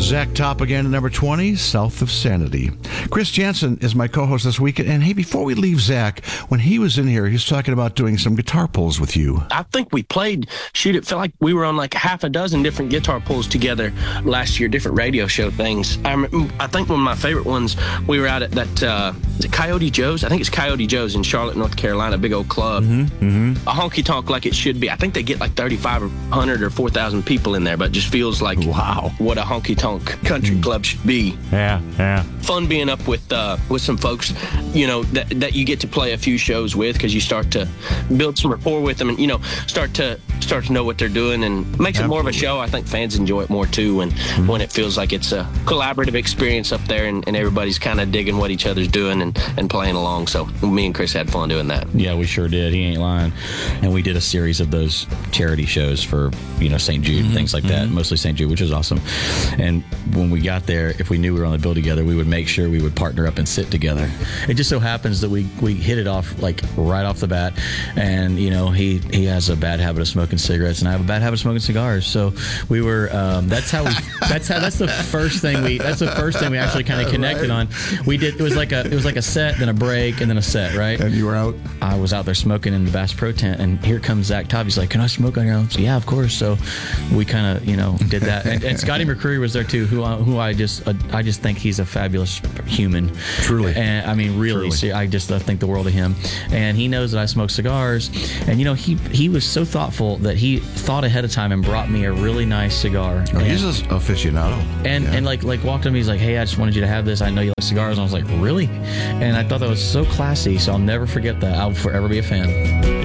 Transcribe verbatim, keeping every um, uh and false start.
Zach Top again at number twenty, South of Sanity. Chris Jansen is my co-host this week. And hey, before we leave Zach, when he was in here, he was talking about doing some guitar pulls with you. I think we played, shoot, it felt like we were on like half a dozen different guitar pulls together last year, different radio show things. I, I think one of my favorite ones, we were out at that, uh, is it Coyote Joe's? I think it's Coyote Joe's in Charlotte, North Carolina, big old club. Mm-hmm, mm-hmm. A honky tonk like it should be. I think they get like thirty-five hundred or four thousand people in there, but it just feels like wow, what a honky tonk country mm. club should be. Yeah, yeah. Fun being up with uh, with some folks, you know, that that you get to play a few shows with, because you start to build some rapport with them, and you know, start to start to know what they're doing, and makes Absolutely. It more of a show. I think fans enjoy it more too, when mm-hmm. when it feels like it's a collaborative experience up there, and, and everybody's kind of digging what each other's doing and, and playing along. So me and Chris had fun doing that. Yeah, we sure did. He ain't lying. And we did a series of those charity shows for, you know, Saint Jude, mm-hmm. things like that, mm-hmm. mostly Saint Jude, which was awesome. And when we got there, if we knew we were on the bill together, we would make sure we would partner up and sit together. It just so happens that we, we hit it off like right off the bat. And, you know, he, he has a bad habit of smoking cigarettes, and I have a bad habit of smoking cigars. So we were, um, that's how we, that's how, that's the first thing we, that's the first thing we actually kind of connected right. on. We did, it was like a, it was like a set, then a break, and then a set, right? And you were out? I was out there smoking in the Bass Pro tent, and here comes Zach Top. He's like, "Can I smoke on your own?" So, yeah, of course. So we kind of, you know, did that. And, and Scotty McCreery was there too, who I, who I just, uh, I just think he's a fabulous human. Truly. And I mean, really, see, I just uh, think the world of him. And he knows that I smoke cigars. And you know, he he was so thoughtful that he thought ahead of time and brought me a really nice cigar. Oh, and, he's an aficionado. And yeah. and like like walked up to me, he's like, "Hey, I just wanted you to have this. I know you like cigars." And I was like, "Really?" And I thought that was so classy. So I'll never forget that. I'll forever be a fan.